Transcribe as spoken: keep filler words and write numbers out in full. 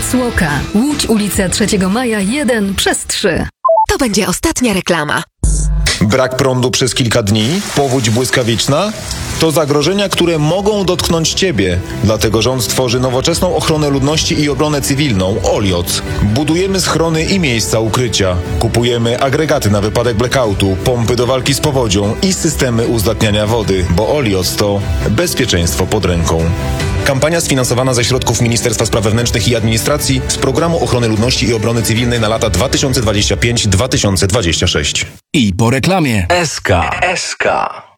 Słoka. Łódź, ulica trzeciego Maja jeden przez trzy. To będzie ostatnia reklama. Brak prądu przez kilka dni? Powódź błyskawiczna? To zagrożenia, które mogą dotknąć Ciebie. Dlatego rząd stworzy nowoczesną ochronę ludności i obronę cywilną OLIOC. Budujemy schrony i miejsca ukrycia. Kupujemy agregaty na wypadek blackoutu, pompy do walki z powodzią i systemy uzdatniania wody, bo OLIOC to bezpieczeństwo pod ręką. Kampania sfinansowana ze środków Ministerstwa Spraw Wewnętrznych i Administracji z Programu Ochrony Ludności i Obrony Cywilnej na lata dwa tysiące dwudziesty piąty do dwa tysiące dwudziestego szóstego. I po reklamie S K. S K.